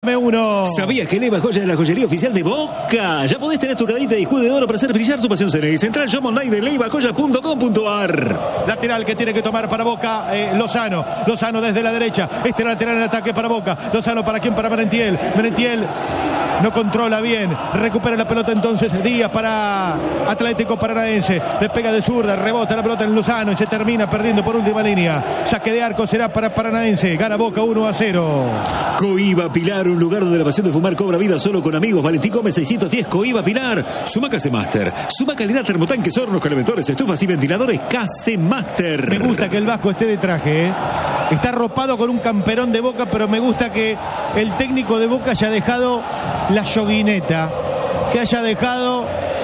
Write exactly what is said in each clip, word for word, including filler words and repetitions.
uno. ¿Sabías que Leva Joya es la joyería oficial de Boca? Ya podés tener tu cadita de jugo de oro para hacer brillar tu pasión serena. Central Shop Online de leiva joya punto com punto ar. Lateral que tiene que tomar para Boca, eh, Lozano. Lozano desde la derecha. Este lateral en ataque para Boca. Lozano para quién, para Merentiel. Merentiel no controla bien. Recupera la pelota entonces Díaz para Atlético Paranaense. Le pega de zurda, rebota la pelota en Lozano y se termina perdiendo por última línea. Saque de arco será para Paranaense. Gana Boca uno a cero. Coiba Pilar, un lugar donde la pasión de fumar cobra vida solo con amigos. Valentín Gómez seiscientos diez, Coiba Pilar. Suma Case Master. Suma calidad, termotanques, hornos, calentadores, estufas y ventiladores Case Master. Me gusta que el Vasco esté de traje, ¿eh? Está arropado con un camperón de Boca, pero me gusta que el técnico de Boca haya dejado la yoguineta, que haya dejado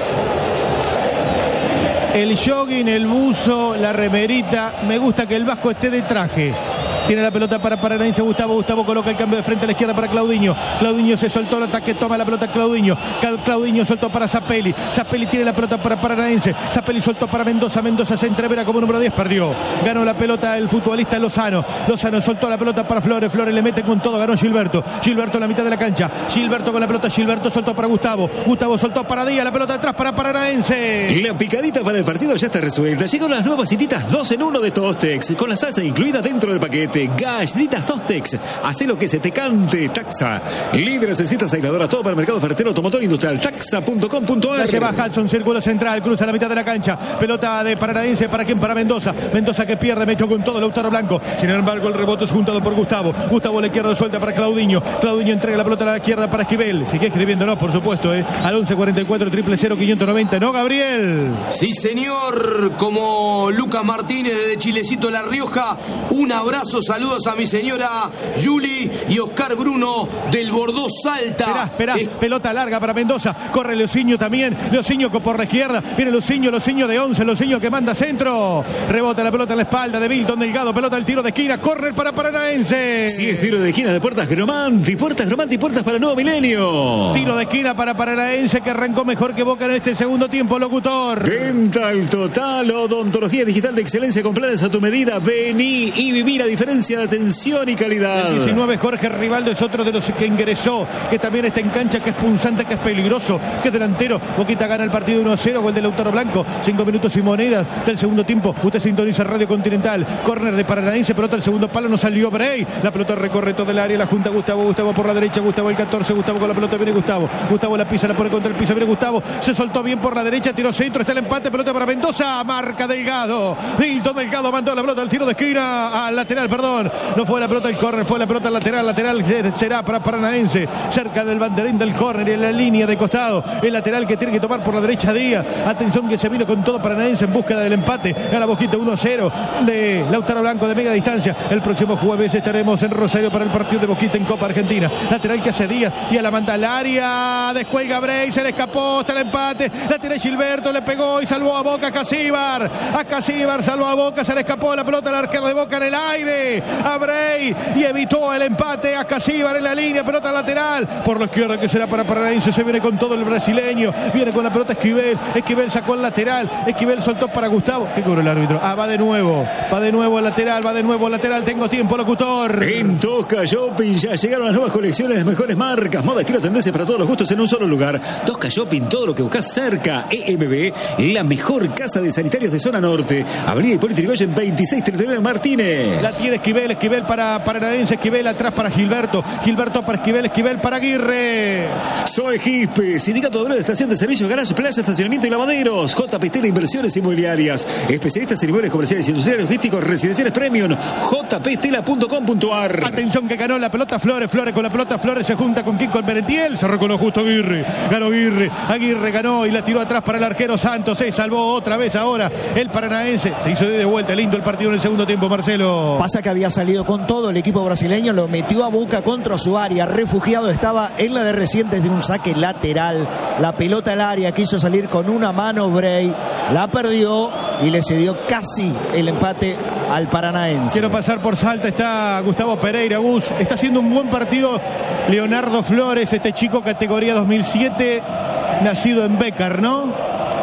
el jogging, el buzo, la remerita. Me gusta que el Vasco esté de traje. Tiene la pelota para Paranaense Gustavo. Gustavo coloca el cambio de frente a la izquierda para Claudinho. Claudinho se soltó el ataque, toma la pelota Claudinho. Claudinho soltó para Zapelli. Zapelli tiene la pelota para Paranaense. Zapelli soltó para Mendoza. Mendoza se entrevera como número diez, perdió. Ganó la pelota el futbolista Lozano. Lozano soltó la pelota para Flores. Flores le mete con todo. Ganó Gilberto. Gilberto en la mitad de la cancha. Gilberto con la pelota. Gilberto soltó para Gustavo. Gustavo soltó para Díaz. La pelota atrás para Paranaense. La picadita para el partido ya está resuelta. Llegaron las nuevas cititas dos en uno de Tostex, con la salsa incluida dentro del paquete. Galletitas Tostex, hace lo que se te cante. Taxa, líderes en citas aisladoras, todo para el mercado ferretero, automotor industrial. Taxa punto com punto ar. La lleva Hudson, círculo central, cruza la mitad de la cancha. Pelota de Paranaense, ¿para quién? Para Mendoza. Mendoza que pierde, metió con todo Lautaro Blanco. Sin embargo, el rebote es juntado por Gustavo. Gustavo a la izquierda suelta para Claudinho. Claudinho entrega la pelota a la izquierda para Esquivel. Sigue escribiéndonos, por supuesto, ¿eh? Al once cuarenta y cuatro, triple cero, quinientos noventa. ¿No, Gabriel? Sí, señor. Como Lucas Martínez de Chilecito La Rioja. Un abrazo, saludos a mi señora Juli y Oscar Bruno del Bordó Salta. Esperá, esperá, es... pelota larga para Mendoza, corre Leocinho también, Leocinho por la izquierda, viene Leocinho, Leocinho de once, Leocinho que manda centro, rebota la pelota en la espalda de Milton Delgado, pelota al tiro de esquina, corre para Paranaense. Sí, es tiro de esquina de Puertas Gromanti, Puertas Gromanti, Puertas para Nuevo Milenio. Tiro de esquina para Paranaense que arrancó mejor que Boca en este segundo tiempo, locutor. Dental Total, odontología digital de excelencia con planes a tu medida, vení y viví la diferencia de atención y calidad. El diecinueve, Jorge Rivaldo es otro de los que ingresó, que también está en cancha, que es punzante, que es peligroso, que es delantero. Boquita gana el partido uno a cero, gol de Lautaro Blanco, cinco minutos y monedas del segundo tiempo. Usted sintoniza Radio Continental, córner de Paranaense, pelota al segundo palo, no salió Bray, la pelota recorre todo el área, la junta Gustavo, Gustavo por la derecha, Gustavo el catorce, Gustavo con la pelota, viene Gustavo, Gustavo la pisa, la pone contra el piso, viene Gustavo, se soltó bien por la derecha, tiró centro, está el empate, pelota para Mendoza, marca Delgado, Milton Delgado mandó la pelota al tiro de esquina, al lateral, perdón, no fue la pelota al córner, fue la pelota lateral, lateral será para Paranaense, cerca del banderín del córner, en la línea de costado, el lateral que tiene que tomar por la derecha Díaz, atención que se vino con todo Paranaense en búsqueda del empate, gana Boquita uno a cero, de Lautaro Blanco de media distancia, el próximo jueves estaremos en Rosario para el partido de Boquita en Copa Argentina, lateral que hace Díaz, y a la manda al área, descuelga Bray, se le escapó, está el empate, la tiene Gilberto, le pegó y salvó a Boca, a Casíbar, a Casíbar, salvó a Boca, se le escapó la pelota al arquero de Boca en el aire, a Bray, y evitó el empate a Casíbar en la línea, pelota lateral, por la izquierda que será para Paranaense, se viene con todo el brasileño, viene con la pelota Esquivel, Esquivel sacó el lateral, Esquivel soltó para Gustavo, ¿qué cobró el árbitro? Ah, va de nuevo, va de nuevo al lateral, va de nuevo al lateral, tengo tiempo, locutor. En Tosca Shopping ya llegaron las nuevas colecciones de mejores marcas, moda, estilo, tendencia para todos los gustos en un solo lugar. Tosca Shopping, todo lo que buscas cerca. E M B, la mejor casa de sanitarios de zona norte, Avenida Hipólito Yrigoyen veintiséis, treinta y nueve Martínez. La tiene Esquivel, Esquivel para Paranaense, Esquivel atrás para Gilberto, Gilberto para Esquivel, Esquivel para Aguirre. Soy Gispe, Sindicato Obrero de Estación de Servicios, Garage, Plaza, Estacionamiento y Lavaderos. J P T Inversiones Inmobiliarias, especialistas en inmuebles comerciales, industriales, logísticos, residenciales premium. J P Stela punto com punto ar. Atención que ganó la pelota Flores, Flores con la pelota Flores se junta con quién, con Merentiel, cerró con lo justo Aguirre, ganó Aguirre, Aguirre ganó y la tiró atrás para el arquero Santos, se salvó otra vez ahora el Paranaense, se hizo de vuelta, lindo el partido en el segundo tiempo, Marcelo. Pasa que había salido con todo el equipo brasileño, lo metió a Boca contra su área, refugiado estaba en la de Recientes de un saque lateral, la pelota al área, quiso salir con una mano Bray, la perdió y le cedió casi el empate al Paranaense. Quiero pasar por Salta, está Gustavo Pereira, Gus, está haciendo un buen partido Leonardo Flores, este chico categoría dos mil siete, nacido en Bécar, ¿no?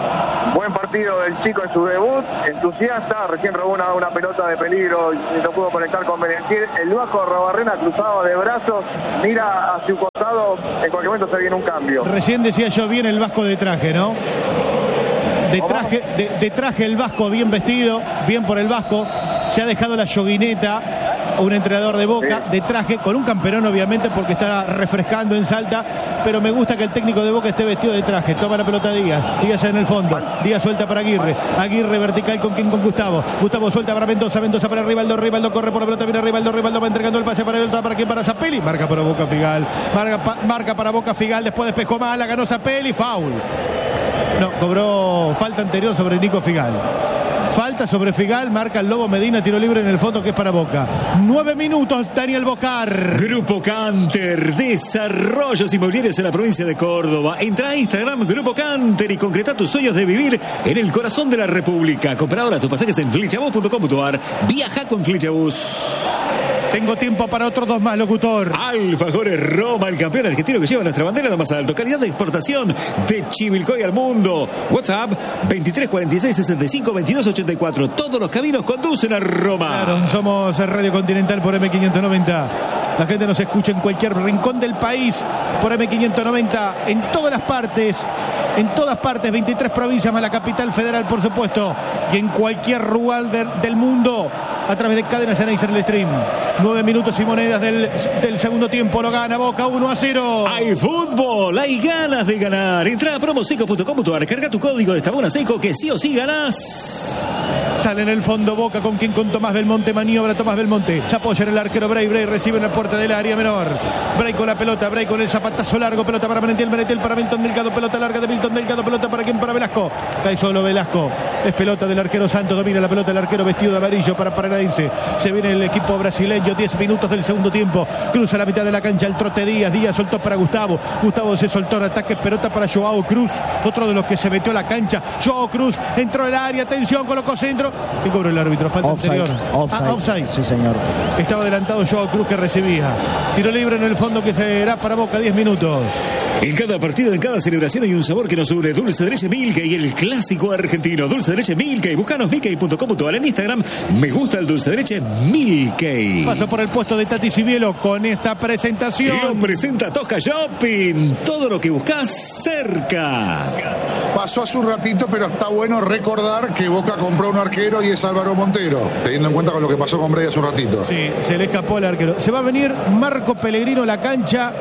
Buen partido del chico en su debut, entusiasta, recién robó una, una pelota de peligro y no pudo conectar con Berenguer. El Vasco Arrobarrena cruzado de brazos, mira hacia su costado, en cualquier momento se viene un cambio. Recién decía yo bien el Vasco de traje, ¿no? De traje, de, de traje el Vasco bien vestido, bien por el Vasco, se ha dejado la yoguineta, un entrenador de Boca, sí, de traje, con un camperón obviamente porque está refrescando en Salta, pero me gusta que el técnico de Boca esté vestido de traje. Toma la pelota Díaz, Díaz en el fondo, Díaz suelta para Aguirre, Aguirre vertical con quien, con Gustavo, Gustavo suelta para Mendoza, Mendoza para Rivaldo, Rivaldo corre por la pelota, viene Rivaldo, Rivaldo va entregando el pase para el para quien, para Zapelli, marca para Boca Figal, marca, pa, marca para Boca Figal, después despejó Mala, ganó Zapelli, foul. No, cobró falta anterior sobre Nico Figal. Falta sobre Figal, marca el Lobo Medina, tiro libre en el fondo que es para Boca. Nueve minutos, Daniel Bocar. Grupo Canter, desarrollos inmobiliarios en la provincia de Córdoba. Entra a Instagram, Grupo Canter, y concreta tus sueños de vivir en el corazón de la República. Compra ahora tus pasajes en flechabus punto com punto ar. Viaja con Flechabus. Tengo tiempo para otros dos más, locutor. Alfajores Roma, el campeón argentino que lleva nuestra bandera a lo más alto. Calidad de exportación de Chivilcoy al mundo. WhatsApp veintitrés cuarenta y seis sesenta y cinco veintidós ochenta y cuatro. Todos los caminos conducen a Roma. Claro, somos Radio Continental por eme quinientos noventa. La gente nos escucha en cualquier rincón del país por eme quinientos noventa, en todas las partes. En todas partes, veintitrés provincias más la capital federal, por supuesto. Y en cualquier lugar de, del mundo, a través de Cadenas Ceneice en el stream. Nueve minutos y monedas del, del segundo tiempo. Lo gana Boca uno a cero. Hay fútbol, hay ganas de ganar. Entra a promoseco punto com punto ar. Carga tu código de Estabona Seco que sí o sí ganás. Sale en el fondo Boca con quien, con Tomás Belmonte, maniobra Tomás Belmonte. Se apoya en el arquero Bray. Bray recibe en la puerta del área menor. Bray con la pelota, Bray con el zapatazo largo. Pelota para Menetel, Menetel para Milton Delgado. Pelota larga de Milton Delgado. Pelota para quien, para Velasco. Cae solo Velasco. Es pelota del arquero Santos. Domina la pelota el arquero vestido de amarillo para Paranaense. Se viene el equipo brasileño. diez minutos del segundo tiempo. Cruza la mitad de la cancha el trote Díaz. Díaz soltó para Gustavo. Gustavo se soltó en ataque. Pelota para Joao Cruz. Otro de los que se metió a la cancha. Joao Cruz entró al área. Atención, colocó centro. ¿Qué cobró el árbitro? Falta offside, anterior. Offside. Ah, offside. Sí, señor. Estaba adelantado Joao Cruz que recibía. Tiro libre en el fondo que será para Boca. diez minutos. En cada partido, en cada celebración hay un sabor que nos une. Dulce de leche Milka y el clásico argentino. Dulce de leche Milka. Y buscanos milkey punto com punto ar en Instagram. Me gusta el dulce de leche Milka. Paso por el puesto de Tati Cibielo con esta presentación. Lo presenta Tosca Shopping. Todo lo que buscas cerca. Pasó hace un ratito, pero está bueno recordar que Boca compró un arquero y es Álvaro Montero, teniendo en cuenta con lo que pasó con Bray hace un ratito. Sí, se le escapó el arquero. Se va a venir Marco Pellegrino a la cancha.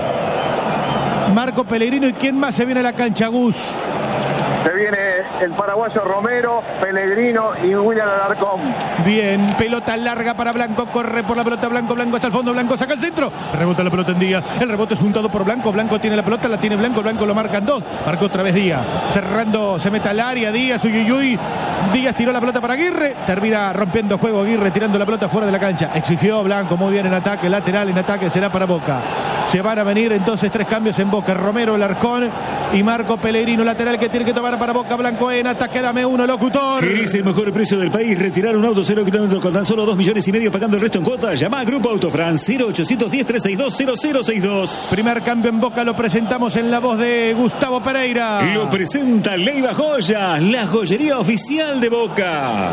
Marco Pellegrino, ¿y quién más se viene a la cancha, Gus? Se viene el paraguayo Romero, Pellegrino y William Alarcón. Bien, pelota larga para Blanco, corre por la pelota Blanco, Blanco hasta el fondo, Blanco saca el centro, rebota la pelota en Díaz, el rebote es juntado por Blanco, Blanco tiene la pelota, la tiene Blanco, Blanco lo marcan dos, marcó otra vez Díaz, cerrando, se mete al área, Díaz, uy, uy, uy, Díaz tiró la pelota para Aguirre, termina rompiendo juego Aguirre, tirando la pelota fuera de la cancha, exigió Blanco, muy bien en ataque, lateral en ataque, será para Boca. Se van a venir entonces tres cambios en Boca, Romero, Alarcón y Marco Pellegrino, lateral que tiene que tomar para Boca, Blanco en ataque, dame uno, locutor. ¿Querés el mejor precio del país? Retirar un auto cero kilómetros con tan solo dos millones y medio pagando el resto en cuotas. Llama a Grupo Autofran cero ochocientos diez, trescientos sesenta y dos, cero cero sesenta y dos. Primer cambio en Boca lo presentamos en la voz de Gustavo Pereira. Lo presenta Leiva Joyas, la joyería oficial de Boca.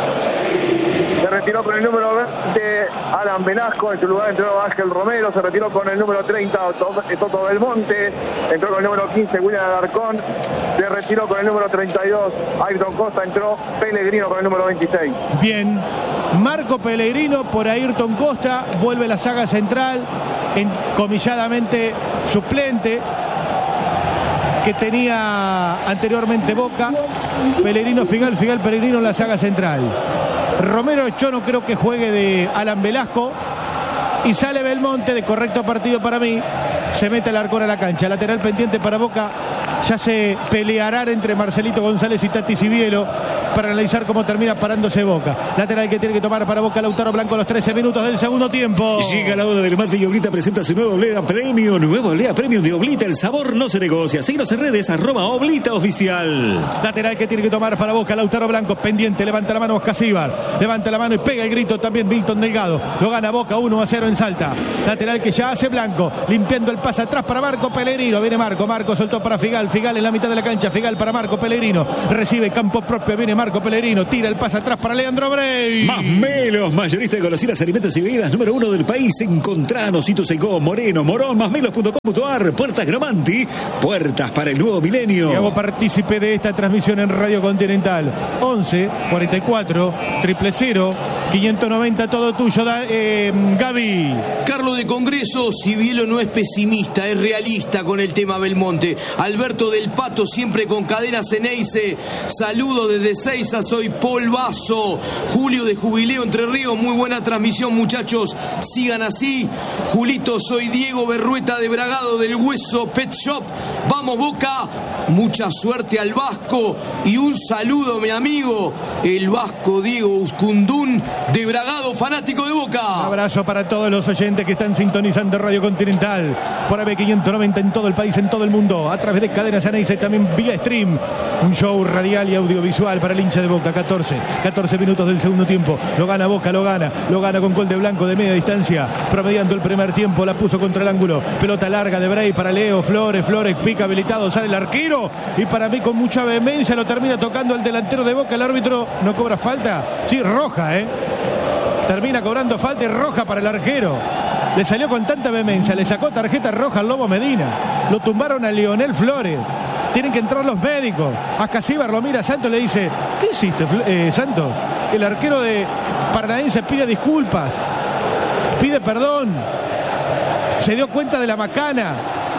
Se retiró con el número veinte Alan Velasco, en su lugar entró Ángel Romero, se retiró con el número treinta Toto Belmonte, entró con el número quince William Alarcón, se retiró con el número treinta y dos Ayrton Costa, entró Pellegrino con el número veintiséis. Bien, Marco Pellegrino por Ayrton Costa, vuelve la saga central, comilladamente suplente, que tenía anteriormente Boca. Pellegrino, Figal, Figal, Pellegrino en la saga central. Romero, yo no creo que juegue de Alan Velasco. Y sale Belmonte, de correcto partido para mí. Se mete el Alarcón a la cancha. Lateral pendiente para Boca. Ya se pelearán entre Marcelito González y Tati Cibielo. para analizar cómo termina parándose Boca. Lateral que tiene que tomar para Boca Lautaro Blanco a los trece minutos del segundo tiempo. Llega la hora del mate y Oblita presenta su nuevo Oblea Premium. Nuevo Oblea Premium de Oblita. El sabor no se negocia. Síguenos en redes, arroba Oblita Oficial. Lateral que tiene que tomar para Boca Lautaro Blanco. Pendiente, levanta la mano Oscar Síbar. Levanta la mano y pega el grito también Milton Delgado. Lo gana Boca uno a cero en Salta. Lateral que ya hace Blanco. Limpiando el pase atrás para Marco Pellegrino. Viene Marco. Marco soltó para Figal. Figal en la mitad de la cancha. Figal para Marco Pellegrino. Recibe campo propio. Viene Marco Pellegrino. Tira el pase atrás para Leandro Brey. Más Melos, mayorista de golosinas, alimentos y bebidas número uno del país. Encontranos, Sito Seco, Moreno, Morón, másmelos punto com punto ar. Puertas Gramanti. Puertas para el nuevo milenio. Y hago partícipe de esta transmisión en Radio Continental. once, cuarenta y cuatro, cero cero, quinientos noventa, todo tuyo, da, eh, Gaby. Carlos de Congreso, si Bielo no es pesimista, es realista con el tema Belmonte. Alberto del Pato, siempre con cadena Ceneice. Saludos desde Seiza, soy Paul Vaso. Julio de Jubileo Entre Ríos, muy buena transmisión, muchachos. Sigan así. Julito, soy Diego Berrueta de Bragado del Hueso Pet Shop. Vamos Boca, mucha suerte al Vasco y un saludo, mi amigo, el Vasco Diego Uscundún de Bragado, fanático de Boca. Un abrazo para todos los oyentes que están sintonizando Radio Continental por A B quinientos noventa en todo el país, en todo el mundo, a través de Cadena Ceneice y también vía stream. Un show radial y audiovisual para el hincha de Boca. catorce, catorce minutos del segundo tiempo. Lo gana Boca, lo gana, lo gana con gol de Blanco de media distancia, promediando el primer tiempo, la puso contra el ángulo. Pelota larga de Brey para Leo Flores, Flores pica habilitado, sale el arquero y para mí con mucha vehemencia lo termina tocando el delantero de Boca. El árbitro no cobra falta, sí, roja, eh. Termina cobrando falta y roja para el arquero. Le salió con tanta vehemencia, le sacó tarjeta roja al Lobo Medina. Lo tumbaron a Lionel Flores. Tienen que entrar los médicos. Ascasíbar lo mira a Santos y le dice: ¿qué hiciste, eh, Santos? El arquero de Paranaense pide disculpas, pide perdón. Se dio cuenta de la macana.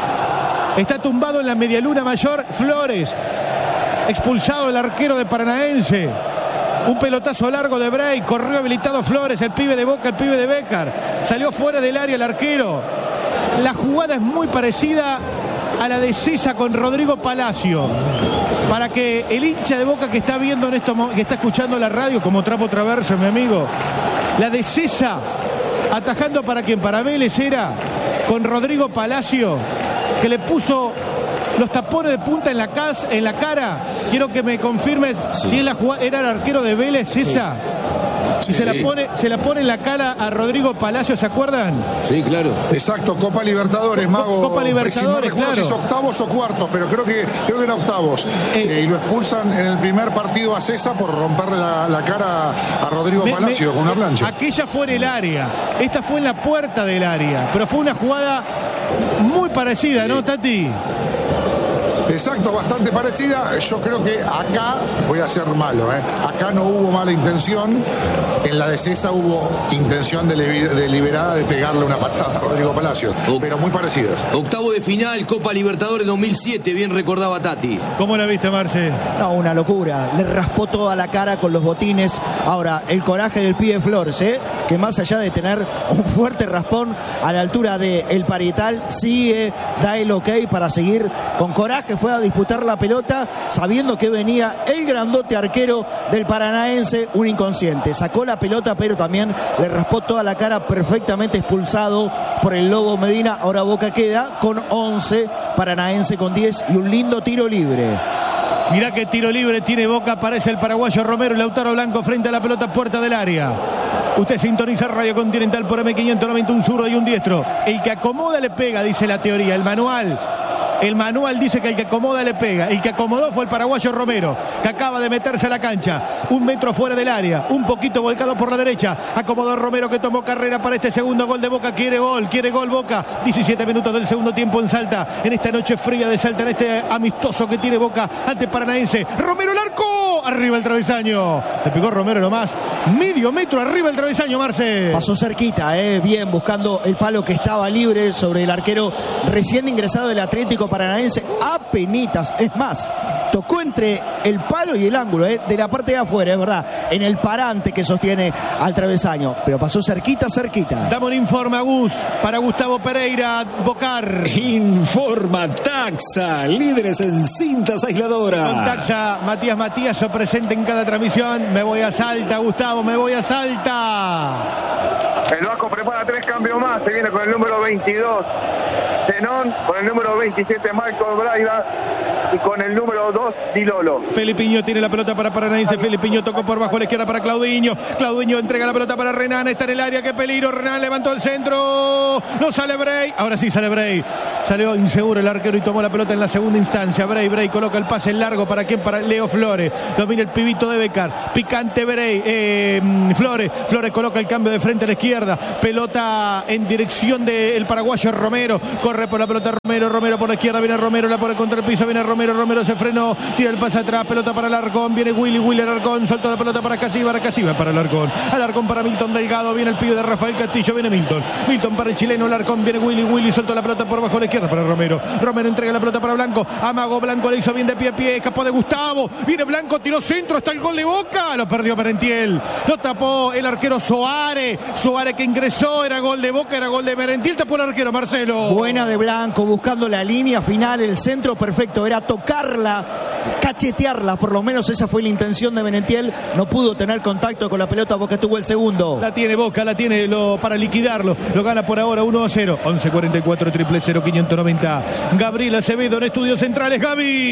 Está tumbado en la medialuna mayor Flores. Expulsado el arquero de Paranaense. Un pelotazo largo de Brey, corrió habilitado Flores, el pibe de Boca, el pibe de Bécar. Salió fuera del área el arquero. La jugada es muy parecida a la de César con Rodrigo Palacio. Para que el hincha de Boca que está viendo en esto, que está escuchando la radio como trapo traverso, mi amigo, la de César atajando para quien, para Vélez era con Rodrigo Palacio, que le puso los tapones de punta en la, casa, en la cara. Quiero que me confirmes sí. si es la jugada, era el arquero de Vélez, César. Sí. Y se la pone, se la pone en la cara a Rodrigo Palacio, ¿se acuerdan? Sí, claro. Exacto, Copa Libertadores, Mago. Copa Libertadores, no claro. Si es octavos o cuartos, pero creo que creo que era octavos. Eh, eh, y lo expulsan en el primer partido a César por romperle la, la cara a Rodrigo me, Palacio me, con una plancha. Aquella fue en el área, esta fue en la puerta del área, pero fue una jugada muy parecida, sí. ¿no, Tati? Exacto, bastante parecida. Yo creo que acá, voy a ser malo, ¿eh? acá no hubo mala intención. En la de César hubo intención deliberada de pegarle una patada a Rodrigo Palacio, o, pero muy parecidas. Octavo de final, Copa Libertadores dos mil siete, bien recordaba Tati. ¿Cómo la viste, Marce? No, una locura. Le raspó toda la cara con los botines. Ahora, el coraje del pibe Flores, ¿eh? que más allá de tener un fuerte raspón a la altura del parietal, sigue, da el ok para seguir con coraje. Fue a disputar la pelota sabiendo que venía el grandote arquero del Paranaense, un inconsciente. Sacó la pelota, pero también le raspó toda la cara, perfectamente expulsado por el Lobo Medina. Ahora Boca queda con once, Paranaense con diez y un lindo tiro libre. Mirá qué tiro libre tiene Boca, aparece el paraguayo Romero y Lautaro Blanco frente a la pelota, puerta del área. Usted sintoniza Radio Continental por M quinientos noventa, un zurdo y un diestro. El que acomoda le pega, dice la teoría, el manual. El manual dice que el que acomoda le pega. El que acomodó fue el paraguayo Romero, que acaba de meterse a la cancha. Un metro fuera del área, un poquito volcado por la derecha. Acomodó Romero, que tomó carrera para este segundo gol de Boca. Quiere gol, quiere gol Boca. diecisiete minutos del segundo tiempo en Salta. En esta noche fría de Salta, en este amistoso que tiene Boca ante Paranaense. Romero el arco. Arriba el travesaño. Le pegó Romero nomás. Medio metro arriba el travesaño, Marce. Pasó cerquita, eh, bien, buscando el palo que estaba libre sobre el arquero recién ingresado del Atlético Paranaense. Apenitas, es más, tocó entre el palo y el ángulo, ¿eh? De la parte de afuera, es verdad, en el parante que sostiene al travesaño, pero pasó cerquita, cerquita. Dame un informe, Agus, para Gustavo Pereira, Bocar. Informa Taxa, líderes en cintas aisladoras. Con Taxa, Matías Matías, yo presente en cada transmisión. Me voy a Salta, Gustavo, me voy a Salta. El Vasco prepara tres cambios más. Se viene con el número veintidós, Zenón, con el número veintisiete, Michael Braida, y con el número dos, Di Lolo. Felipiño tiene la pelota para Paranaense. Felipiño tocó por bajo a la izquierda para Claudinho. Claudinho entrega la pelota para Renan. Está en el área. ¡Qué peligro! Renan levantó el centro. No sale Bray. Ahora sí sale Bray. Salió inseguro el arquero y tomó la pelota en la segunda instancia. Bray, Bray coloca el pase largo. ¿Para quién? Para Leo Flores. Domina el pibito de Becar. Picante Bray. Eh, Flores. Flores coloca el cambio de frente a la izquierda. Pelota en dirección del paraguayo Romero. Corre por la pelota Romero. Romero por la izquierda. Viene Romero. La pone contra el piso. Viene Romero. Romero se frenó. Tira el pase atrás. Pelota para Alarcón. Viene Willy. Willy Alarcón. Soltó la pelota para Casíbar. Casíbar para Alarcón. Alarcón para Milton Delgado. Viene el pibe de Rafael Castillo. Viene Milton. Milton para el chileno. Alarcón. Viene Willy. Willy soltó la pelota por bajo a la izquierda para Romero. Romero entrega la pelota para Blanco. Amago. Blanco le hizo bien de pie a pie. Escapó de Gustavo. Viene Blanco. Tiró centro. Está el gol de Boca. Lo perdió Merentiel. Lo tapó el arquero Soares. Soares que ingresó. Era gol de Boca. Era gol de Merentiel. Tapó el arquero Marcelo. Buena de Blanco. Buscando la línea final. El centro perfecto. Era tocarla, cachetearla, por lo menos esa fue la intención de Merentiel. No pudo tener contacto con la pelota. Boca tuvo el segundo. La tiene Boca, la tiene lo, para liquidarlo. Lo gana por ahora uno a cero. once cuarenta y cuatro, triple cero, quinientos noventa. Gabriel Acevedo en Estudios Centrales.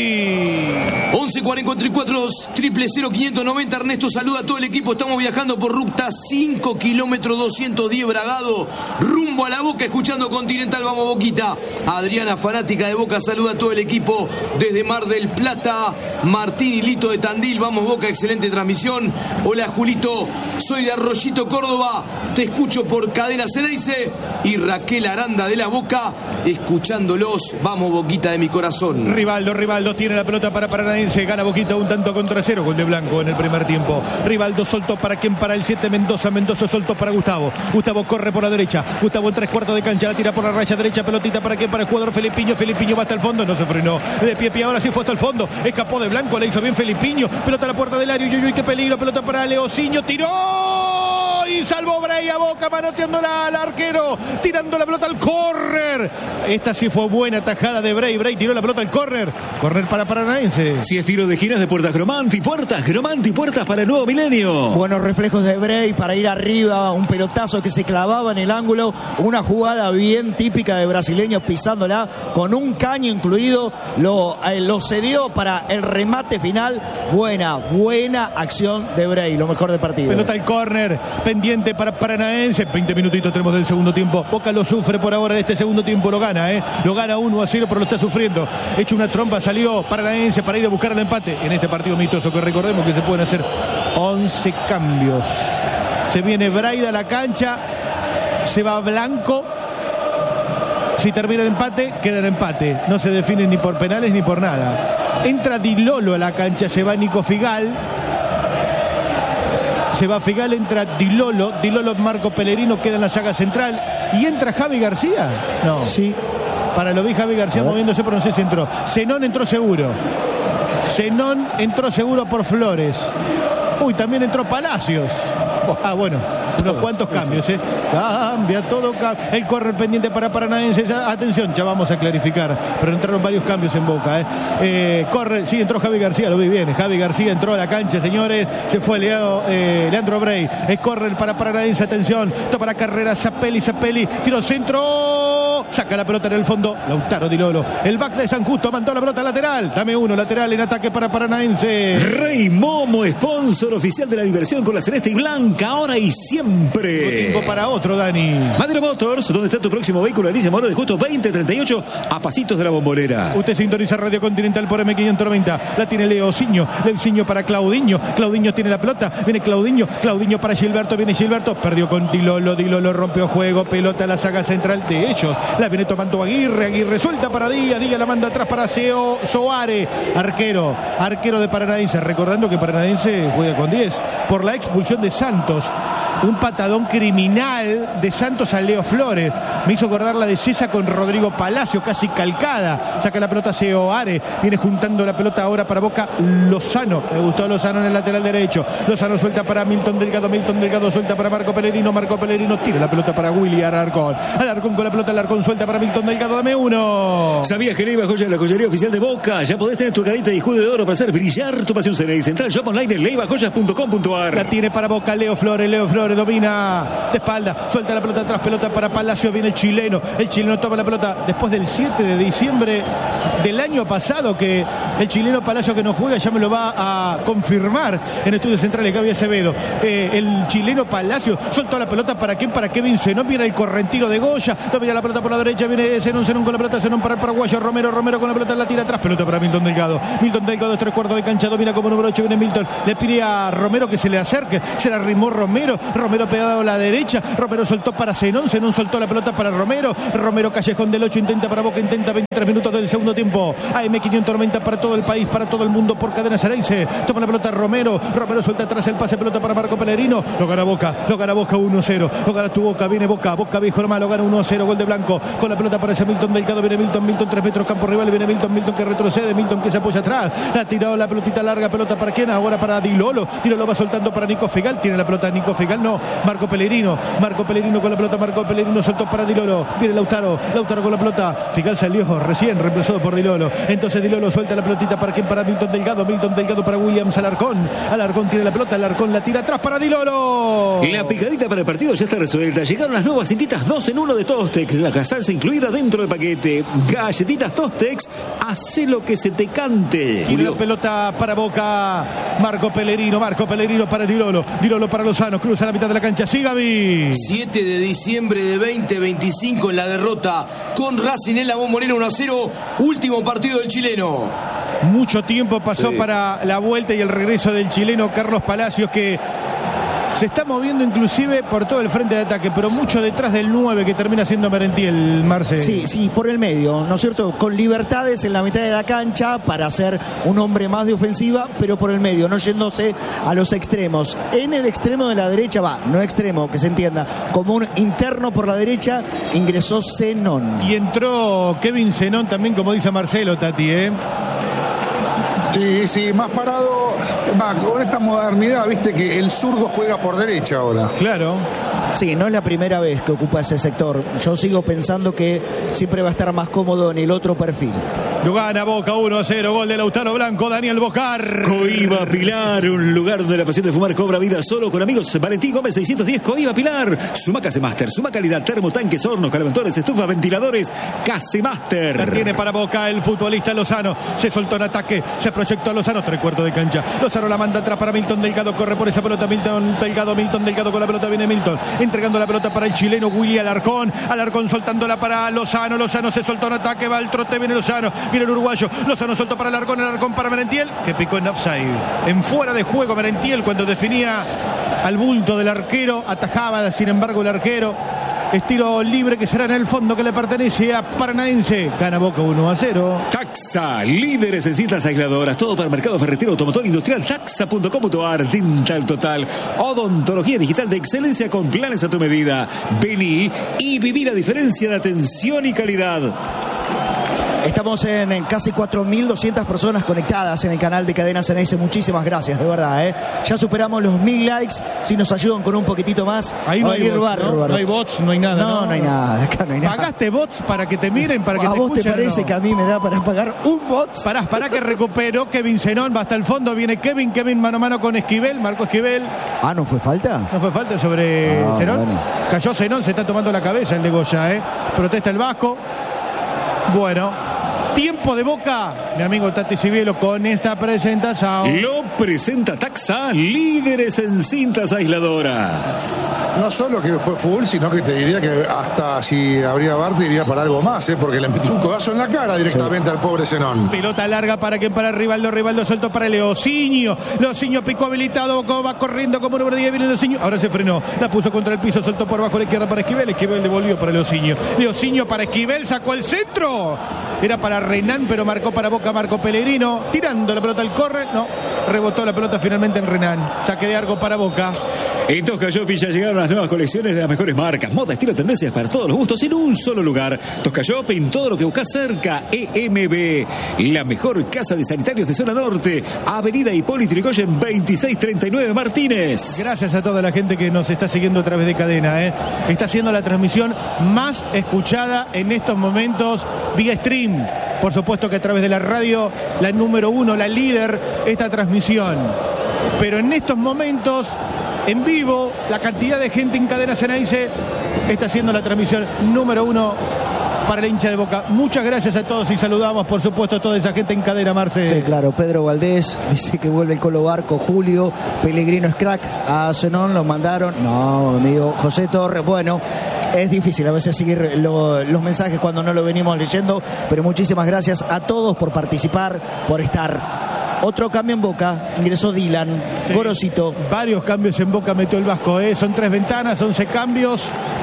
Gaby. once cuarenta y cuatro, triple cero, quinientos noventa. Ernesto saluda a todo el equipo. Estamos viajando por ruta cinco, kilómetros doscientos diez, Bragado, rumbo a la Boca, escuchando Continental. Vamos, Boquita. Adriana, fanática de Boca, saluda a todo el equipo desde Mar del Plata. Martín y Lito de Tandil. Vamos, Boca, excelente transmisión. Hola, Julito, soy de Arroyito, Córdoba. Te escucho por Cadena Ceneice. Y Raquel Aranda de la Boca, escuchándolos. Vamos, Boquita de mi corazón. Rivaldo, Rivaldo tiene la pelota para Paranaense. Gana Boquita un tanto contra cero. Gol de Blanco en el primer tiempo. Rivaldo soltó para quien, para el siete, Mendoza. Mendoza soltó para Gustavo. Gustavo corre por la derecha. Gustavo en tres cuartos de cancha. La tira por la raya derecha. Pelotita para quien, para el jugador Felipiño. Felipiño va hasta el fondo. No se frenó. De pie a pie. Ahora sí fue hasta el fondo. Escapó de Blanco. Le hizo bien Felipiño. Pelota a la puerta del área. Uy, uy, uy, qué peligro. Pelota para Leocinho. Tiró. Y salvó Bray a Boca, manoteándola al arquero, tirando la pelota al córner. Esta sí fue buena tajada de Bray. Bray tiró la pelota al córner. Córner para Paranaense. Si es tiro de esquinas de Puertas Gromanti, Puertas Gromanti, Puertas para el nuevo milenio. Buenos reflejos de Bray para ir arriba. Un pelotazo que se clavaba en el ángulo. Una jugada bien típica de brasileños, pisándola con un caño incluido. Lo, eh, lo cedió para el remate final. Buena, buena acción de Bray. Lo mejor del partido. Pelota al córner. Pendiente para Paranaense. veinte minutitos tenemos del segundo tiempo. Boca lo sufre por ahora en este segundo tiempo. Lo gana, ¿eh? Lo gana uno a cero, pero lo está sufriendo. Hecho una trompa, salió Paranaense para ir a buscar el empate en este partido amistoso, que recordemos que se pueden hacer once cambios. Se viene Braida a la cancha. Se va Blanco. Si termina el empate, queda el empate. No se define ni por penales ni por nada. Entra Di Lolo a la cancha. Se va Nico Figal. Se va Figal, entra Di Lolo. Di Lolo, Marco Pellerino queda en la saga central. Y entra Javi García. No. Sí. Para lo vi Javi García moviéndose, pero no sé si entró. Zenón entró seguro. Zenón entró seguro por Flores. Uy, también entró Palacios. Ah, bueno, unos Todos, cuantos cambios, ¿eh? Cambia, todo cambia. El córner pendiente para Paranaense. Ya, atención, ya vamos a clarificar. Pero entraron varios cambios en Boca, ¿eh? eh corre, sí, entró Javi García, lo vi bien. Javi García entró a la cancha, señores. Se fue Leo, eh, Leandro Bray. Es córner para Paranaense, atención. Toma la carrera, Zapelli, Zapelli. Tiro centro. Saca la pelota en el fondo. Lautaro Di Lolo. El back de San Justo mandó la pelota lateral. Dame uno, lateral en ataque para Paranaense. Rey Momo, sponsor oficial de la diversión con la celeste y blanca. Ahora y siempre. No tiempo para otro, Dani. Madero Motors, ¿dónde está tu próximo vehículo? Alicia Moro de Justo veinte treinta y ocho, a pasitos de la Bombonera. Usted sintoniza Radio Continental por eme quinientos noventa. La tiene Leocinho. Leocinho para Claudinho. Claudinho tiene la pelota. Viene Claudinho. Claudinho para Gilberto. Viene Gilberto. Perdió con Di Lolo. Di Lolo rompió juego. Pelota a la saga central de ellos. La viene tomando Aguirre. Aguirre suelta para Díaz. Díaz la manda atrás para Seo Soares. Arquero. Arquero de Paranaense. Recordando que Paranaense juega con diez por la expulsión de Santos. un patadón criminal de Santos a Leo Flores. Me hizo acordar la de César con Rodrigo Palacio, casi calcada. Saca la pelota Seo Are, viene juntando la pelota ahora para Boca Lozano. Me gustó Lozano en el lateral derecho. Lozano suelta para Milton Delgado, Milton Delgado suelta para Marco Pellegrino, Marco Pellegrino tira la pelota para Willy Alarcón. Alarcón con la pelota, Alarcón suelta para Milton Delgado, dame uno. ¿Sabías que Leiva Joya, la joyería oficial de Boca? Ya podés tener tu cadita de escudo de oro para hacer brillar tu pasión Ceneice. Central Shop Online de leiva joyas punto com punto a r. La tiene para Boca Leo Flores, Leo Flores domina de espalda, suelta la pelota atrás, pelota para Palacio, viene el chileno, el chileno toma la pelota después del siete de diciembre del año pasado, que el chileno Palacio que no juega ya me lo va a confirmar en Estudios Centrales Gaby Acevedo. Eh, el chileno Palacio soltó la pelota para quién, para Kevin Zenón, viene el correntino de Goya, domina la pelota por la derecha, viene Zenón, Zenón con la pelota, Zenón para el paraguayo, Romero, Romero con la pelota, la tira atrás, pelota para Milton Delgado, Milton Delgado tres cuartos de cancha, domina como número ocho, viene Milton, le pide a Romero que se le acerque, se la arrimó Romero, Romero pegado a la derecha, Romero soltó para Zenón, Zenón soltó la pelota para Romero, Romero Callejón del ocho, intenta para Boca, intenta veintitrés minutos del segundo tiempo, A M quinientos Tormenta para todo el país, para todo el mundo, por Cadena Ceneice, toma la pelota Romero, Romero suelta atrás el pase, pelota para Marco Pellegrino, lo gana Boca, lo gana Boca uno cero, lo gana tu Boca, viene Boca, Boca viejo hermano, lo gana uno cero, gol de Blanco, con la pelota para ese Milton Delgado, viene Milton, Milton tres metros, campo rival, viene Milton, Milton que retrocede, Milton que se apoya atrás, la ha tirado la pelotita larga, pelota para quién, ahora para Di Lolo, Di Lolo va soltando para Nico Figal, tiene la pelota Nico Figal, no, Marco Pellegrino, Marco Pellegrino con la pelota, Marco Pellegrino soltó para Di Lolo, viene Lautaro, Lautaro con la pelota, Figal salió recién reemplazado por Di Lolo, entonces Di Lolo suelta la pelotita para quién, para Milton Delgado, Milton Delgado para Williams Alarcón, Alarcón tiene la pelota, Alarcón la tira atrás para Di Lolo. La picadita para el partido ya está resuelta, llegaron las nuevas cintitas dos en uno de Tostex, la salsa incluida dentro del paquete, galletitas Tostex, hace lo que se te cante. Y la pelota para Boca, Marco Pellegrino, Marco Pellegrino para Di Lolo, Di Lolo para Lozano, cruza la mitad de la cancha, sí Gaby. siete de diciembre de veinte veinticinco en la derrota con Racing en la Bombonera uno a cero, último partido del chileno. Mucho tiempo pasó sí. para la vuelta y el regreso del chileno Carlos Palacios, que se está moviendo inclusive por todo el frente de ataque, pero mucho detrás del nueve que termina siendo Merentiel, Marce. Sí, sí, por el medio, ¿no es cierto? Con libertades en la mitad de la cancha para ser un hombre más de ofensiva, pero por el medio, no yéndose a los extremos. En el extremo de la derecha, va, no extremo, que se entienda, como un interno por la derecha, ingresó Zenón. Y entró Kevin Zenón también, como dice Marcelo, Tati, ¿eh? Sí, sí, más parado, va, con esta modernidad, viste que el zurdo juega por derecha ahora. Claro. Sí, no es la primera vez que ocupa ese sector. Yo sigo pensando que siempre va a estar más cómodo en el otro perfil. Lo gana Boca uno a cero, gol de Lautaro Blanco, Daniel Bocar. Coiba Pilar, un lugar donde la pasión de fumar cobra vida solo con amigos. Valentín Gómez seiscientos diez, Coiba Pilar. Suma Casemaster, suma calidad, termotanques, hornos, calentadores, estufas, ventiladores. Casemaster. La tiene para Boca el futbolista Lozano. Se soltó en ataque, se proyectó Lozano, tres cuartos de cancha. Lozano la manda atrás para Milton Delgado, corre por esa pelota Milton Delgado, Milton Delgado con la pelota, viene Milton, entregando la pelota para el chileno Willy Alarcón. Alarcón soltándola para Lozano, Lozano se soltó en ataque, va al trote, viene Lozano, viene el uruguayo, Lozano soltó para Alarcón, Alarcón para Merentiel, que picó en offside. En fuera de juego Merentiel cuando definía al bulto del arquero, atajaba sin embargo el arquero. Estiro libre que será en el fondo que le pertenece a Paranaense. Gana Boca uno a cero. Taxa, líderes en cintas aisladoras. Todo para el mercado ferretero, automotor, industrial. Taxa punto com punto a r. Dental Total. Odontología digital de excelencia con planes a tu medida. Vení y viví la diferencia de atención y calidad. Estamos en, en casi cuatro mil doscientas personas conectadas en el canal de Cadena Ceneice. Muchísimas gracias, de verdad, ¿eh? Ya superamos los mil likes. Si nos ayudan con un poquito más, ahí no hay, bots, bárbaro. ¿no? No hay bots, no hay nada. No, no, no hay nada. Acá no hay nada. ¿Pagaste bots para que te miren, para que ¿A te vos escuchen? te parece no? que a mí me da para pagar un bot? Pará, pará que recuperó Kevin Zenón, va hasta el fondo, viene Kevin, Kevin mano a mano con Esquivel, Marco Esquivel. Ah, ¿no fue falta? No fue falta sobre ah, Zenón. Bueno. Cayó Zenón, se está tomando la cabeza el de Goya, ¿eh? Protesta el Vasco. Bueno. Tiempo de Boca, mi amigo Tati Cibielo con esta presentación. Lo presenta Taxa, líderes en cintas aisladoras. No solo que fue fútbol, sino que te diría que hasta si habría V A R te iría para algo más, ¿eh? Porque le metió un codazo en la cara directamente sí. al pobre Zenón. Pelota larga para que para Rivaldo, Rivaldo suelto para Leocinio. Leocinio picó habilitado, va corriendo como número diez, viene Leocinio. Ahora se frenó, la puso contra el piso, soltó por abajo a la izquierda para Esquivel. Esquivel devolvió para Leocinio. Leocinio para Esquivel, sacó el centro. Era para Renan, pero marcó para Boca Marco Pellegrino. Tirando la pelota al corre, no. Rebotó la pelota finalmente en Renan. Saque de arco para Boca. En Tosca Shopping ya llegaron las nuevas colecciones de las mejores marcas, moda, estilo, tendencias para todos los gustos en un solo lugar. Tosca Shopping, todo lo que buscas cerca. E M B, la mejor casa de sanitarios de zona norte. Avenida Hipólito Yrigoyen veintiséis treinta y nueve Martínez. Gracias a toda la gente que nos está siguiendo a través de cadena, ¿eh? Está siendo la transmisión más escuchada en estos momentos vía stream. Por supuesto que a través de la radio, la número uno, la líder, esta transmisión. Pero en estos momentos, en vivo, la cantidad de gente en Cadena Ceneice está siendo la transmisión número uno para el hincha de Boca. Muchas gracias a todos y saludamos, por supuesto, a toda esa gente en cadena, Marce. Sí, claro. Pedro Valdés dice que vuelve el Colo Barco. Julio Pellegrino es crack. A Zenón lo mandaron. No, amigo José Torres. Bueno, es difícil a veces seguir lo, los mensajes cuando no lo venimos leyendo, pero muchísimas gracias a todos por participar, por estar. Otro cambio en Boca, ingresó Dylan, sí. Gorosito. Varios cambios en Boca metió el Vasco, ¿eh? Son tres ventanas, once cambios.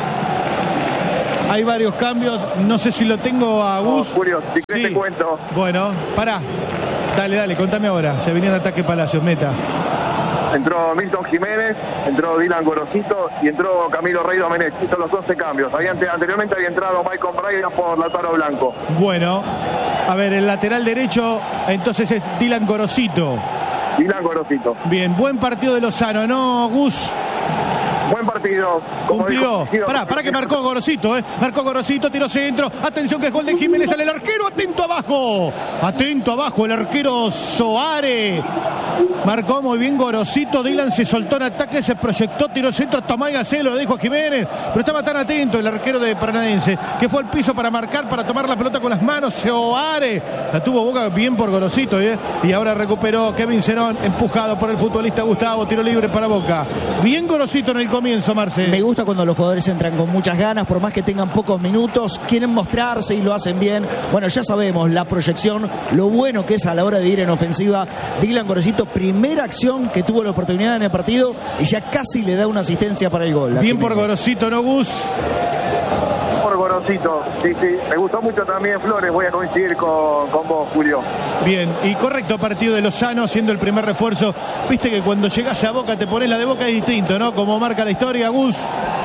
Hay varios cambios, no sé si lo tengo a Gus. No, Julio, si sí. te cuento. Bueno, pará. Dale, dale, contame ahora. Se venía en ataque Palacios, meta. Entró Milton Jiménez, entró Dylan Gorosito y entró Camilo Rey Domenech. Hizo los once cambios. Había, anteriormente había entrado Michael Bryan por Lautaro Blanco. Bueno, a ver, el lateral derecho entonces es Dylan Gorosito. Dylan Gorosito. Bien, buen partido de Lozano, ¿no, Gus? Buen partido. Cumplió. Pará, pará que marcó Gorosito, ¿eh? Marcó Gorosito, tiró centro. Atención que es gol de Jiménez, sale el arquero. Atento abajo. Atento abajo el arquero Soare. Marcó muy bien Gorosito. Dylan se soltó en ataque, se proyectó, tiró centro. Tomá y Gacelo, lo dijo a Jiménez. Pero estaba tan atento el arquero de Paranaense que fue al piso para marcar, para tomar la pelota con las manos. Soare. La tuvo Boca bien por Gorosito, ¿eh? Y ahora recuperó Kevin Zenón, empujado por el futbolista Gustavo. Tiro libre para Boca. Bien Gorosito en el comienzo, Marce. Me gusta cuando los jugadores entran con muchas ganas, por más que tengan pocos minutos, quieren mostrarse y lo hacen bien. Bueno, ya sabemos la proyección, lo bueno que es a la hora de ir en ofensiva. Dylan Gorosito, primera acción que tuvo la oportunidad en el partido y ya casi le da una asistencia para el gol. Bien por Gorosito, ¿no, Gus? Por Gorosito, sí, sí. Me gustó mucho también Flores, voy a coincidir con, con vos, Julio. Bien, y correcto partido de Lozano, siendo el primer refuerzo. Viste que cuando llegas a Boca te pones la de Boca, es distinto, ¿no? Como marca la historia, Gus.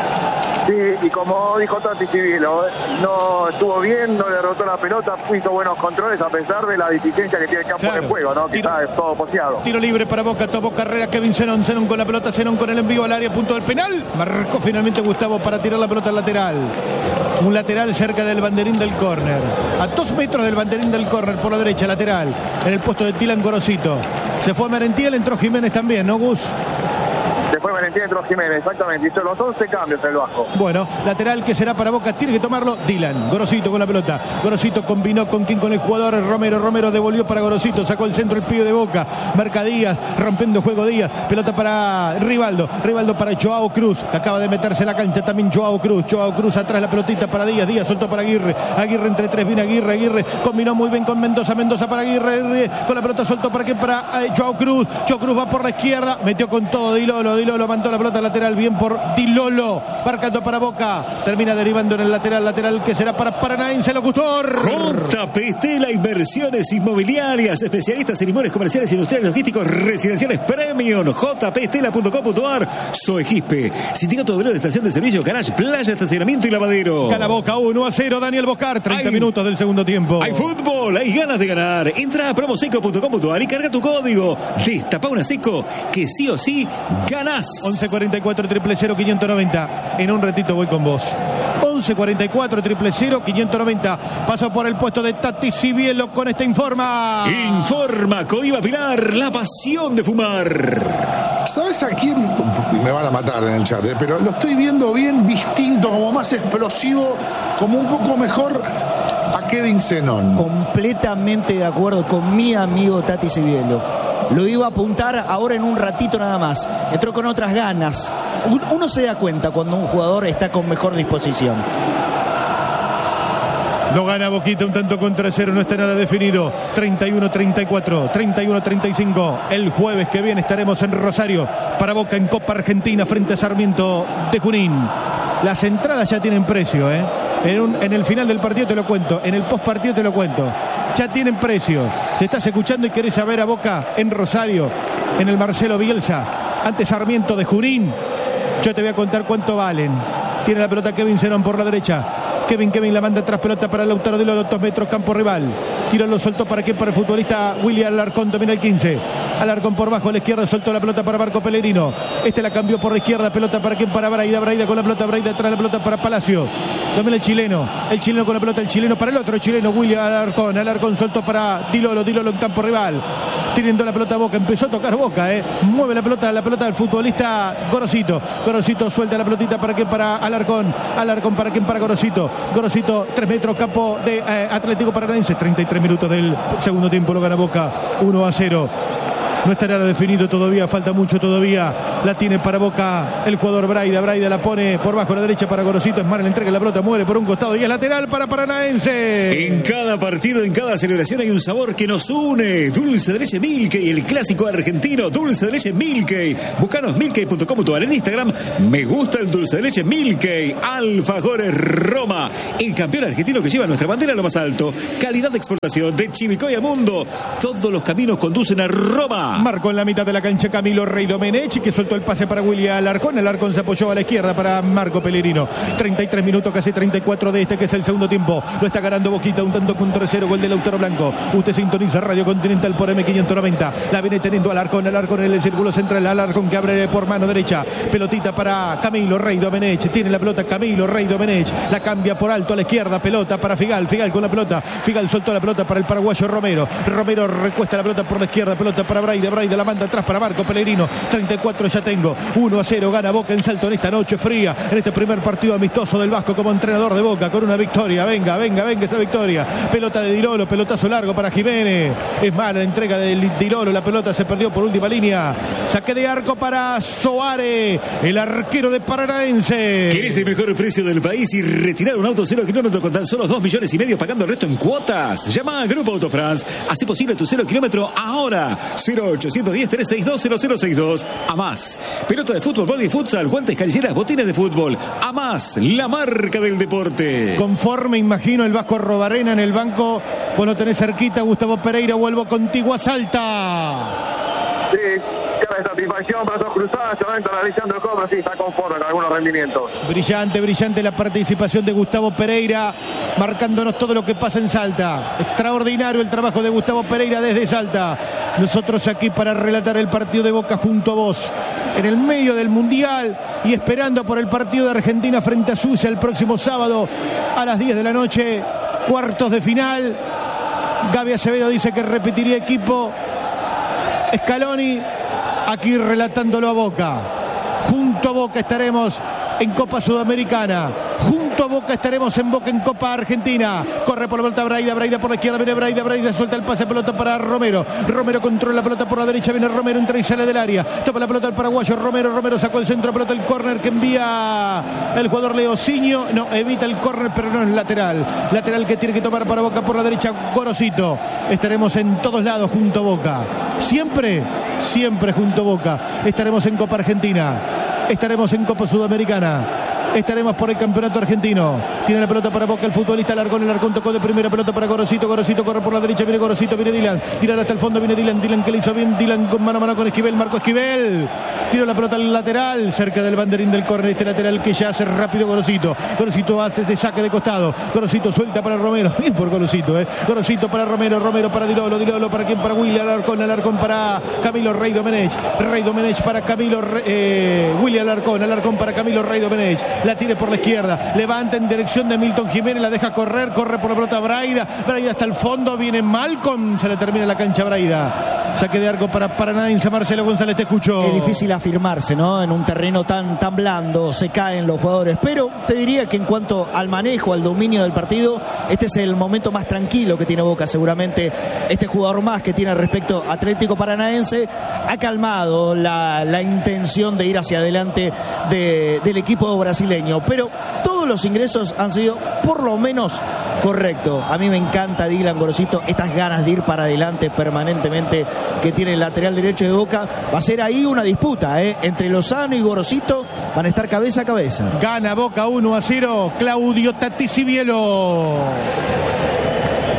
Sí, y como dijo Tati Civilo, no estuvo bien, no derrotó la pelota, hizo buenos controles a pesar de la deficiencia que tiene el campo claro. de juego, ¿no? Quizás es todo poseado. Tiro libre para Boca, tomó carrera Kevin Zenón, Zenón con la pelota, Zenón con el envío al área, punto del penal. Marcó finalmente Gustavo para tirar la pelota al lateral. Un lateral cerca del banderín del córner. A dos metros del banderín del córner por la derecha, lateral. En el puesto de Dylan Gorosito. Se fue Merentiel, entró Jiménez también, ¿no, Gus? Después Valentín entró Jiménez, exactamente. Hizo los once cambios el Vasco. Bueno, lateral que será para Boca, tiene que tomarlo Dylan. Gorosito con la pelota. Gorosito combinó con quien, con el jugador Romero. Romero devolvió para Gorosito, sacó el centro el pibe de Boca. Marca Díaz, rompiendo juego Díaz. Pelota para Rivaldo. Rivaldo para Joao Cruz, que acaba de meterse en la cancha también Joao Cruz. Joao Cruz atrás la pelotita para Díaz. Díaz soltó para Aguirre. Aguirre entre tres, viene Aguirre. Aguirre combinó muy bien con Mendoza. Mendoza para Aguirre. Aguirre con la pelota soltó para qué? Para eh, Joao Cruz. Joao Cruz va por la izquierda. Metió con todo Di Lolo. Di Lolo mandó la pelota lateral, bien por Di Lolo, marcando para Boca, termina derivando en el lateral, lateral que será para Paranaense, locutor. J P Estela Inversiones Inmobiliarias, especialistas en inmuebles comerciales, industriales, logísticos, residenciales premium. J P Estela punto com punto ar. Soegispe, Sindicato Obrero de Estación de Servicio, garage, playa, estacionamiento y lavadero. Gana Boca uno a cero, Daniel Bocar, treinta hay, minutos del segundo tiempo. Hay fútbol, hay ganas de ganar. Entra a promoseco punto com punto ar y carga tu código. Destapa una seco que sí o sí ganás. once cuarenta y cuatro, triple cero, quinientos noventa. En un ratito voy con vos. once cuarenta y cuatro, triple cero, quinientos noventa. Paso por el puesto de Tati Cibielo con esta informa. Informa Coiba Pilar, la pasión de fumar. ¿Sabes a quién? Me van a matar en el chat, ¿eh? Pero lo estoy viendo bien distinto, como más explosivo, como un poco mejor a Kevin Zenón. Completamente de acuerdo con mi amigo Tati Cibielo. Lo iba a apuntar ahora en un ratito nada más. Entró con otras ganas. Uno se da cuenta cuando un jugador está con mejor disposición. Lo gana Boquita un tanto contra cero, no está nada definido. treinta y uno a treinta y cuatro, treinta y uno a treinta y cinco. El jueves que viene estaremos en Rosario para Boca en Copa Argentina frente a Sarmiento de Junín. Las entradas ya tienen precio, ¿eh? En, un, en el final del partido te lo cuento, en el post partido te lo cuento. Ya tienen precio. Si estás escuchando y querés saber a Boca en Rosario, en el Marcelo Bielsa, ante Sarmiento de Junín, Yo te voy a contar cuánto valen. Tiene la pelota Kevin Zenón por la derecha. Kevin, Kevin la manda atrás, pelota para Lautaro de Lolo, dos metros, campo rival. Tiro lo soltó para quién, para el futbolista William Alarcón, domina el quince. Alarcón por bajo a la izquierda, soltó la pelota para Marco Pellegrino. Este la cambió por la izquierda, pelota para quién, para Braida, Braida con la pelota, Braida atrás la pelota para Palacio. Domina el chileno, el chileno con la pelota, el chileno para el otro chileno, William Alarcón. Alarcón soltó para Di Lolo, Di Lolo en campo rival. Teniendo la pelota Boca, empezó a tocar Boca, eh. Mueve la pelota, la pelota del futbolista Gorosito. Gorosito suelta la pelotita para quién, para Alarcón. Alarcón para quién, para Gorosito. Gorosito, tres metros, campo de eh, Atlético Paranaense. treinta y tres minutos del segundo tiempo, lo gana Boca, uno a cero. No está nada definido todavía, falta mucho todavía. La tiene para Boca el jugador Braida. Braida la pone por bajo a la derecha para Gorosito. Esmar le entrega la pelota, muere por un costado y es lateral para Paranaense. En cada partido, en cada celebración hay un sabor que nos une. Dulce de leche Milkey, el clásico argentino. Dulce de leche Milkey. Buscanos milkey punto com punto a r en Instagram. Me gusta el dulce de leche Milkey. Alfajores Roma, el campeón argentino que lleva nuestra bandera a lo más alto. Calidad de exportación de Chivicoy a Mundo. Todos los caminos conducen a Roma. Marcó en la mitad de la cancha Camilo Rey Domenech, que soltó el pase para William Alarcón. Alarcón se apoyó a la izquierda para Marco Pellegrino. treinta y tres minutos, casi treinta y cuatro de este, que es el segundo tiempo. Lo está ganando Boquita, un tanto contra cero, gol de Lautaro Blanco. Usted sintoniza Radio Continental por eme quinientos noventa. La viene teniendo Alarcón, Alarcón en el círculo central. Alarcón que abre por mano derecha. Pelotita para Camilo Rey Domenech. Tiene la pelota Camilo Rey Domenech. La cambia por alto a la izquierda. Pelota para Figal. Figal con la pelota. Figal soltó la pelota para el paraguayo Romero. Romero recuesta la pelota por la izquierda. Pelota para Braida. Braida la manda atrás para Marco Pellegrino. treinta y cuatro ya tengo. uno a cero gana Boca en Salto en esta noche fría. En este primer partido amistoso del Vasco como entrenador de Boca con una victoria. Venga, venga, venga esa victoria. Pelota de Di Lolo, pelotazo largo para Jiménez. Es mala la entrega de Di Lolo. La pelota se perdió por última línea. Saque de arco para Soares, el arquero de Paranaense. ¿Querés el mejor precio del país y retirar un auto cero kilómetro con tan solo dos millones y medio pagando el resto en cuotas? Llama a Grupo Autofrance. Hace posible tu cero kilómetro ahora. cero ochocientos diez, trescientos sesenta y dos, cero cero sesenta y dos. A más. Pelota de fútbol, boli y futsal, guantes, canilleras, botines de fútbol. A más, la marca del deporte. Conforme, imagino, el Vasco Robarena en el banco. Vos lo tenés cerquita, Gustavo Pereira. Vuelvo contigo a Salta. Sí, cara de satisfacción, brazos cruzados, solamente analizando el cobro, sí, está conforme con algunos rendimientos. Brillante, brillante la participación de Gustavo Pereira, marcándonos todo lo que pasa en Salta. Extraordinario el trabajo de Gustavo Pereira desde Salta. Nosotros aquí para relatar el partido de Boca junto a vos, en el medio del Mundial y esperando por el partido de Argentina frente a Suiza el próximo sábado a las diez de la noche, cuartos de final. Gaby Acevedo dice que repetiría equipo. Scaloni aquí relatándolo a Boca. Junto a Boca estaremos en Copa Sudamericana. Junto a Boca estaremos en Boca en Copa Argentina. Corre por la pelota Braida, Braida por la izquierda, viene Braida, Braida suelta el pase, pelota para Romero. Romero controla la pelota por la derecha, viene Romero, entra y sale del área. Toma la pelota al paraguayo Romero, Romero sacó el centro, pelota el córner que envía el jugador Leocinio. No, evita el córner, pero no es lateral. Lateral que tiene que tomar para Boca por la derecha Gorosito. Estaremos en todos lados junto a Boca. Siempre, siempre junto a Boca. Estaremos en Copa Argentina. Estaremos en Copa Sudamericana. Estaremos por el campeonato argentino. Tiene la pelota para Boca el futbolista Alarcón. El Alarcón tocó de primera pelota para Gorosito. Gorosito corre por la derecha. Viene Gorosito, viene Dylan. Dylan hasta el fondo. Viene Dylan. Dylan que le hizo bien. Dylan con mano a mano con Esquivel. Marco Esquivel. Tira la pelota al lateral. Cerca del banderín del córner. Este lateral que ya hace rápido Gorosito. Gorosito hace de saque de costado. Gorosito suelta para Romero. Bien por Gorosito, eh. Gorosito para Romero. Romero para Di Lolo. Di Lolo para quién? Para William Alarcón. Alarcón para Camilo Rey Domenech. Rey Domenech para Camilo. Eh, William Alarcón. Alarcón para Camilo Rey Domenech. La tiene por la izquierda. Levanta en dirección de Milton Jiménez, la deja correr, corre por la pelota Braida, Braida hasta el fondo, viene Malcolm, se le termina la cancha Braida. Saque de arco para Paranaense, Marcelo González, te escucho. Es difícil afirmarse, ¿no? En un terreno tan, tan blando, se caen los jugadores, pero te diría que en cuanto al manejo, al dominio del partido, este es el momento más tranquilo que tiene Boca, seguramente este jugador más que tiene respecto a Atlético Paranaense, ha calmado la, la intención de ir hacia adelante de, del equipo brasileño, pero todos los ingresos han sido por lo menos correctos. A mí me encanta Dylan Gorosito, estas ganas de ir para adelante permanentemente que tiene el lateral derecho de Boca. Va a ser ahí una disputa, ¿eh? Entre Lozano y Gorosito, van a estar cabeza a cabeza. Gana Boca uno a cero, Claudio Tatisibielo. Nada,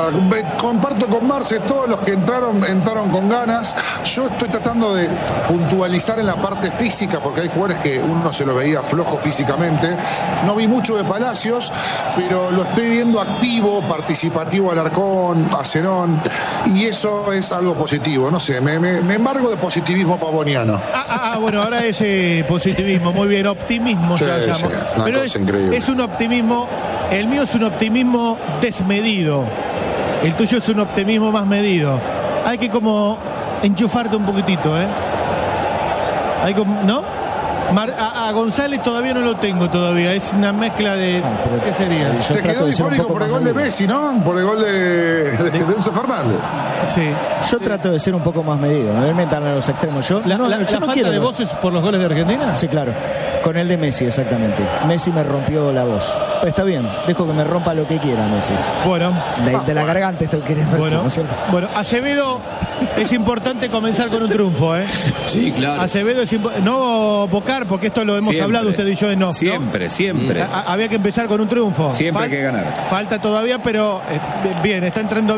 comparto con Marce, todos los que entraron, entraron con ganas. Yo estoy tratando de puntualizar en la parte física, porque hay jugadores que uno se lo veía flojo físicamente. No vi mucho de Palacios, pero lo estoy viendo activo, participativo al Alarcón, a Zenón, y eso es algo positivo. No sé, me, me, me embargo de positivismo pavoniano. Ah, ah, bueno, ahora ese positivismo, muy bien, optimismo Sí, ya llamo. sí, una Pero cosa es, increíble. es un optimismo, el mío es un optimismo desmedido. El tuyo es un optimismo más medido. Hay que como enchufarte un poquitito, ¿eh? Hay como, ¿no? Mar, a, a González todavía no lo tengo todavía. Es una mezcla de... No, pero- ¿Qué sería? Yo Te trato quedó de ser un eufórico poco por el más gol de medido. Messi, ¿no? Por el gol de, de, de Enzo Fernández. Sí. Yo trato de ser un poco más medido, no me metan a los extremos. Yo ¿La, no, la, yo la no falta quiero de ver. voces por los goles de Argentina? Sí, claro. Con el de Messi, exactamente. Messi me rompió la voz. Pero está bien, dejo que me rompa lo que quiera Messi. Bueno. De, de la garganta esto querés ver, Bueno, ¿no es cierto? bueno, Acevedo, es importante comenzar con un triunfo, ¿eh? Sí, claro. Acevedo es impo- no Bocar, porque esto lo hemos Siempre. hablado usted y yo en off, ¿no? Siempre, siempre. A- a- había que empezar con un triunfo. Siempre hay que ganar. Falta todavía, pero eh, bien, está entrando